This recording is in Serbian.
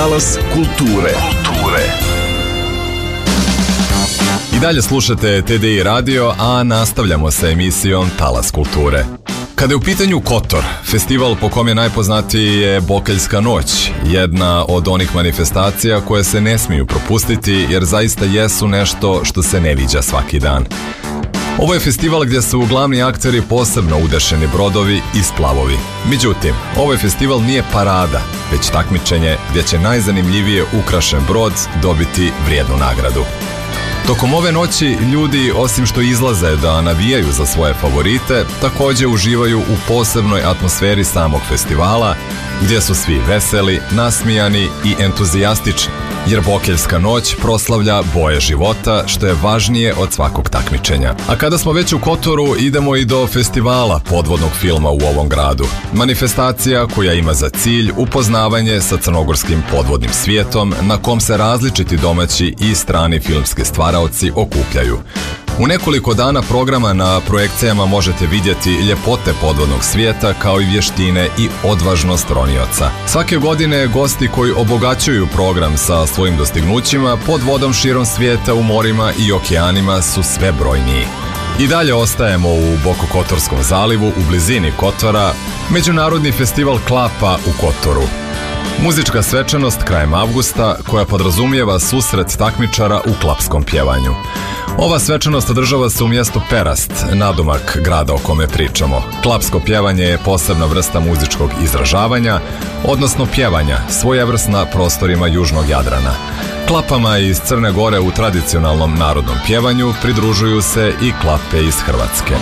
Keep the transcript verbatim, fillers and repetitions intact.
Talas kulture. Kulture. I dalje slušate T D I radio, a nastavljamo sa emisijom Talas kulture. Kada je u pitanju Kotor, festival po kom je najpoznatiji je Bokeljska noć, jedna od onih manifestacija koje se ne smiju propustiti jer zaista jesu nešto što se ne viđa svaki dan. Ovo je festival gdje su glavni akteri posebno udešeni brodovi i splavovi. Međutim, ovaj festival nije parada, već takmičenje gdje će najzanimljivije ukrašen brod dobiti vrijednu nagradu. Tokom ove noći ljudi, osim što izlaze da navijaju za svoje favorite, također uživaju u posebnoj atmosferi samog festivala, gdje su svi veseli, nasmijani i entuzijastični, jer Bokeljska noć proslavlja boje života, što je važnije od svakog takmičenja. A kada smo već u Kotoru, idemo i do festivala podvodnog filma u ovom gradu. Manifestacija koja ima za cilj upoznavanje sa crnogorskim podvodnim svijetom, na kom se različiti domaći i strani filmski stvaraoci okupljaju. U nekoliko dana programa na projekcijama možete vidjeti ljepote podvodnog svijeta kao i vještine i odvažnost ronioca. Svake godine gosti koji obogaćuju program sa svojim dostignućima pod vodom širom svijeta u morima i okeanima su sve brojniji. I dalje ostajemo u Bokokotorskom zalivu u blizini Kotora, Međunarodni festival klapa u Kotoru. Muzička svečanost krajem avgusta koja podrazumijeva susret takmičara u klapskom pjevanju. Ova svečanost održava se u mjestu Perast, nadomak grada o kome pričamo. Klapsko pjevanje je posebna vrsta muzičkog izražavanja, odnosno pjevanja, svojevrsna na prostorima južnog Jadrana. Klapama iz Crne Gore u tradicionalnom narodnom pjevanju pridružuju se i klape iz Hrvatske.